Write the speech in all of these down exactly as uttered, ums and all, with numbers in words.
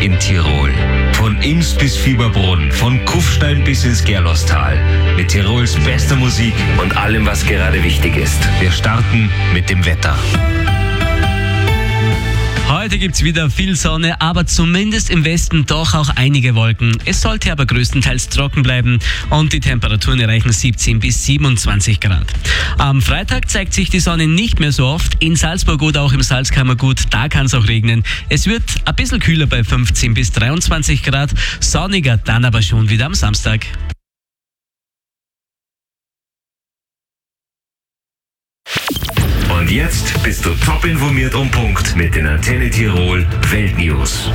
in Tirol. Von Imst bis Fieberbrunn, von Kufstein bis ins Gerlostal. Mit Tirols bester Musik und allem, was gerade wichtig ist. Wir starten mit dem Wetter. Heute gibt's wieder viel Sonne, aber zumindest im Westen doch auch einige Wolken. Es sollte aber größtenteils trocken bleiben und die Temperaturen erreichen siebzehn bis siebenundzwanzig Grad. Am Freitag zeigt sich die Sonne nicht mehr so oft. In Salzburg oder auch im Salzkammergut, da kann es auch regnen. Es wird ein bisschen kühler bei fünfzehn bis dreiundzwanzig Grad, sonniger dann aber schon wieder am Samstag. Und jetzt bist du top informiert um Punkt mit den Antenne Tirol Weltnews.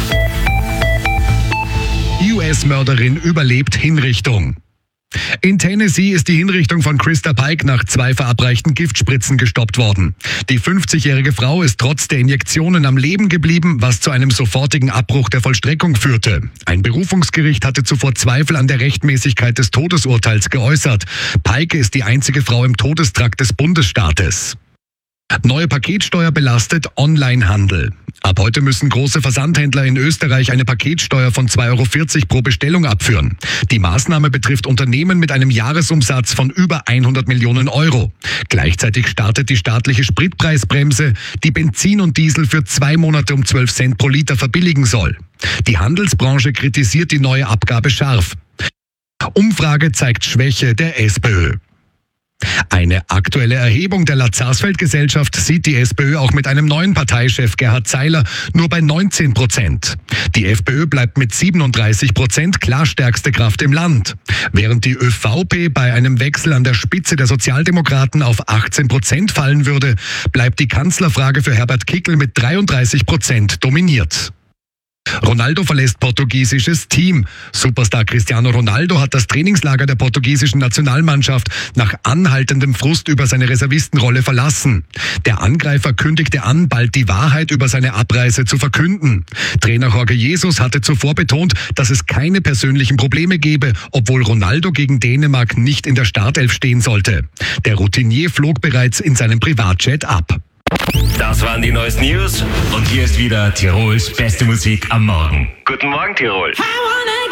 U S-Mörderin überlebt Hinrichtung. In Tennessee ist die Hinrichtung von Krista Pike nach zwei verabreichten Giftspritzen gestoppt worden. Die fünfzigjährige Frau ist trotz der Injektionen am Leben geblieben, was zu einem sofortigen Abbruch der Vollstreckung führte. Ein Berufungsgericht hatte zuvor Zweifel an der Rechtmäßigkeit des Todesurteils geäußert. Pike ist die einzige Frau im Todestrakt des Bundesstaates. Neue Paketsteuer belastet Onlinehandel. Ab heute müssen große Versandhändler in Österreich eine Paketsteuer von zwei Euro vierzig pro Bestellung abführen. Die Maßnahme betrifft Unternehmen mit einem Jahresumsatz von über hundert Millionen Euro. Gleichzeitig startet die staatliche Spritpreisbremse, die Benzin und Diesel für zwei Monate um zwölf Cent pro Liter verbilligen soll. Die Handelsbranche kritisiert die neue Abgabe scharf. Umfrage zeigt Schwäche der SPÖ. Eine aktuelle Erhebung der Lazarsfeld-Gesellschaft sieht die SPÖ auch mit einem neuen Parteichef Gerhard Zeiler nur bei neunzehn Prozent. Die FPÖ bleibt mit siebenunddreißig Prozent klar stärkste Kraft im Land. Während die ÖVP bei einem Wechsel an der Spitze der Sozialdemokraten auf achtzehn Prozent fallen würde, bleibt die Kanzlerfrage für Herbert Kickl mit dreiunddreißig Prozent dominiert. Ronaldo verlässt portugiesisches Team. Superstar Cristiano Ronaldo hat das Trainingslager der portugiesischen Nationalmannschaft nach anhaltendem Frust über seine Reservistenrolle verlassen. Der Angreifer kündigte an, bald die Wahrheit über seine Abreise zu verkünden. Trainer Jorge Jesus hatte zuvor betont, dass es keine persönlichen Probleme gebe, obwohl Ronaldo gegen Dänemark nicht in der Startelf stehen sollte. Der Routinier flog bereits in seinem Privatjet ab. Das waren die neuesten News und hier ist wieder Tirols beste Musik am Morgen. Guten Morgen, Tirol.